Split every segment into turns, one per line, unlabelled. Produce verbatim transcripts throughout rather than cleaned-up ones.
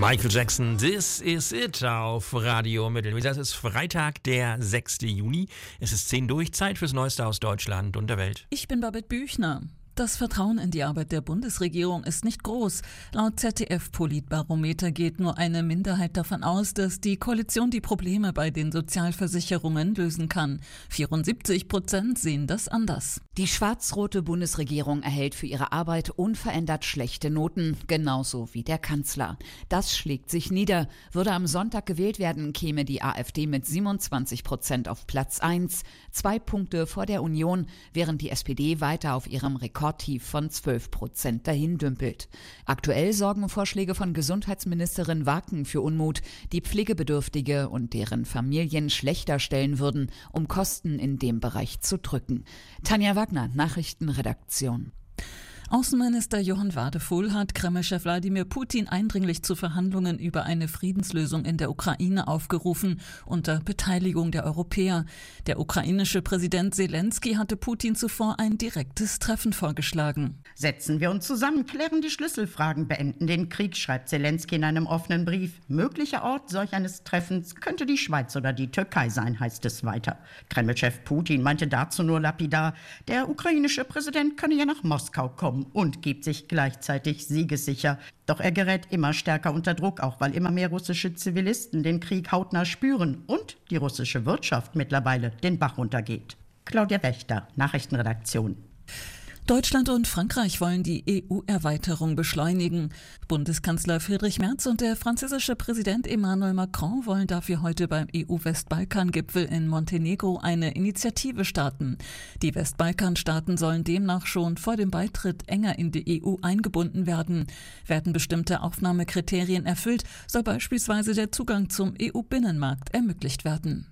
Michael Jackson, This Is It auf Radio Mittelweser. Es ist Freitag, der sechster Juni. Es ist zehn durch, Zeit fürs Neueste aus Deutschland und der Welt.
Ich bin Babette Büchner. Das Vertrauen in die Arbeit der Bundesregierung ist nicht groß. Laut Z D F-Politbarometer geht nur eine Minderheit davon aus, dass die Koalition die Probleme bei den Sozialversicherungen lösen kann. vierundsiebzig Prozent sehen das anders.
Die schwarz-rote Bundesregierung erhält für ihre Arbeit unverändert schlechte Noten, genauso wie der Kanzler. Das schlägt sich nieder. Würde am Sonntag gewählt werden, käme die AfD mit siebenundzwanzig Prozent auf Platz eins, zwei Punkte vor der Union, während die S P D weiter auf ihrem Rekord Rekordtief von zwölf Prozent dahin dümpelt. Aktuell sorgen Vorschläge von Gesundheitsministerin Waken für Unmut, die Pflegebedürftige und deren Familien schlechter stellen würden, um Kosten in dem Bereich zu drücken. Tanja Wagner, Nachrichtenredaktion.
Außenminister Johann Wadefuhl hat Kreml-Chef Wladimir Putin eindringlich zu Verhandlungen über eine Friedenslösung in der Ukraine aufgerufen, unter Beteiligung der Europäer. Der ukrainische Präsident Zelensky hatte Putin zuvor ein direktes Treffen vorgeschlagen.
Setzen wir uns zusammen, klären die Schlüsselfragen, beenden den Krieg, schreibt Zelensky in einem offenen Brief. Möglicher Ort solch eines Treffens könnte die Schweiz oder die Türkei sein, heißt es weiter. Kreml-Chef Putin meinte dazu nur lapidar, der ukrainische Präsident könne ja nach Moskau kommen und gibt sich gleichzeitig siegessicher. Doch er gerät immer stärker unter Druck, auch weil immer mehr russische Zivilisten den Krieg hautnah spüren und die russische Wirtschaft mittlerweile den Bach runtergeht. Claudia Wächter, Nachrichtenredaktion.
Deutschland und Frankreich wollen die E U-Erweiterung beschleunigen. Bundeskanzler Friedrich Merz und der französische Präsident Emmanuel Macron wollen dafür heute beim E U-Westbalkan-Gipfel in Montenegro eine Initiative starten. Die Westbalkan-Staaten sollen demnach schon vor dem Beitritt enger in die E U eingebunden werden. Werden bestimmte Aufnahmekriterien erfüllt, soll beispielsweise der Zugang zum E U-Binnenmarkt ermöglicht werden.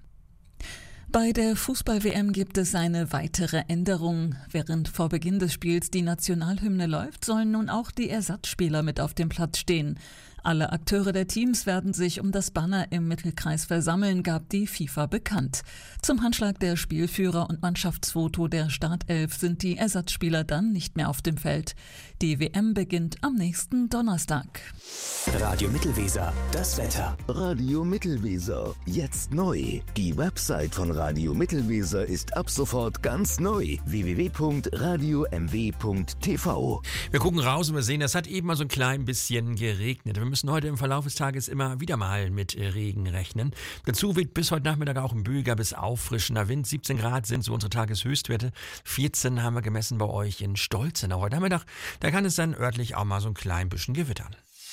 Bei der Fußball-W M gibt es eine weitere Änderung. Während vor Beginn des Spiels die Nationalhymne läuft, sollen nun auch die Ersatzspieler mit auf dem Platz stehen. Alle Akteure der Teams werden sich um das Banner im Mittelkreis versammeln, gab die FIFA bekannt. Zum Handschlag der Spielführer und Mannschaftsfoto der Startelf sind die Ersatzspieler dann nicht mehr auf dem Feld. Die W M beginnt am nächsten Donnerstag.
Radio Mittelweser, das Wetter.
Radio Mittelweser, jetzt neu. Die Website von Radio Mittelweser ist ab sofort ganz neu. w w w punkt radio m w punkt t v.
Wir gucken raus und wir sehen, es hat eben mal so ein klein bisschen geregnet. Wir müssen heute im Verlauf des Tages immer wieder mal mit Regen rechnen. Dazu weht bis heute Nachmittag auch ein böiger bis auffrischender Wind. siebzehn Grad sind so unsere Tageshöchstwerte. vierzehn haben wir gemessen bei euch in Stolzenau. Heute Nachmittag, da kann es dann örtlich auch mal so ein klein bisschen gewittern.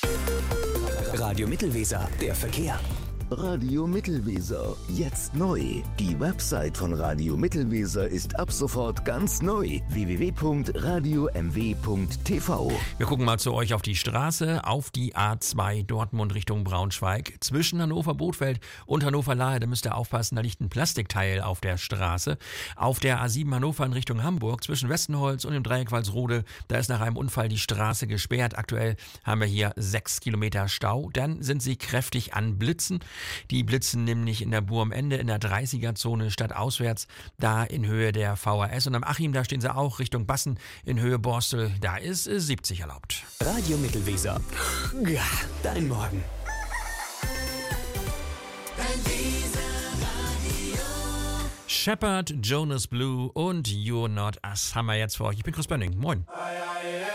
Radio Mittelweser, der Verkehr.
Radio Mittelweser, jetzt neu. Die Website von Radio Mittelweser ist ab sofort ganz neu. w w w punkt radio m w punkt t v.
Wir gucken mal zu euch auf die Straße, auf die A zwei Dortmund Richtung Braunschweig. Zwischen Hannover-Bothfeld und Hannover-Lahe, da müsst ihr aufpassen, da liegt ein Plastikteil auf der Straße. Auf der A sieben Hannover in Richtung Hamburg, zwischen Westenholz und dem Dreieck Walsrode, da ist nach einem Unfall die Straße gesperrt. Aktuell haben wir hier sechs Kilometer Stau. Dann sind sie kräftig an Blitzen. Die blitzen nämlich in der Buhr am Ende in der dreißiger-Zone stadtauswärts, da in Höhe der V H S. Und am Achim, da stehen sie auch Richtung Bassen in Höhe Borstel. Da ist siebzig erlaubt.
Radio Mittelweser. Ja, dein Morgen.
Shepherd, Jonas Blue und You're Not Us haben wir jetzt für euch. Ich bin Chris Bönning. Moin.